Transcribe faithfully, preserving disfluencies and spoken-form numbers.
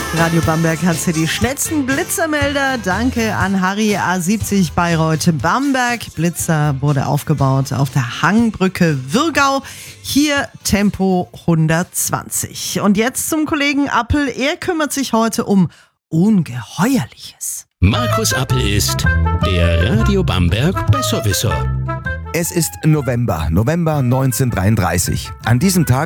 Radio Bamberg hat hier die schnellsten Blitzermelder. Danke an Harry A siebzig Bayreuth Bamberg. Blitzer wurde aufgebaut auf der Hangbrücke Würgau. Hier Tempo hundertzwanzig. Und jetzt zum Kollegen Appel. Er kümmert sich heute um Ungeheuerliches. Markus Appel ist der Radio Bamberg Besserwisser. Es ist November, November neunzehnhundertdreiunddreißig. An diesem Tag